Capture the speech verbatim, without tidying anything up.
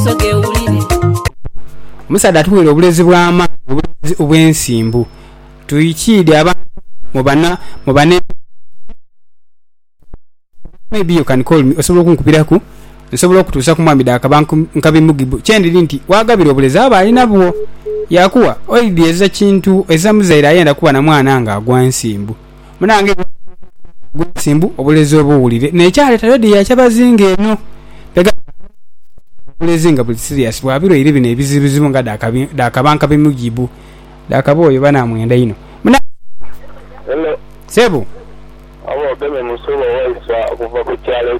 soge ulire Musaada tuwere obulezi bw'ama obulezi obwensimbu tuyikide aba mubana mubane maybe you can call me osobola okunkubiraku nsobola okutuusa ku mwami Daakabanku nkabimugibu kyendiri nti wagabira obulezi aba alina bwo yakuwa oidi eza kintu eza muzaire ayenda kuba na mwana nga agwa nsimbu munange nsimbu obulezi obuwulire nekyaleta yodi yakyabazinga eno pega obulezi nga buli serious bwabiro iri bino ebizibuzibu nga Daakabanka bimugibu Daakaboyo bana mwenda ino muna hello sebu abo deme musobo waisa kuva ku kyalo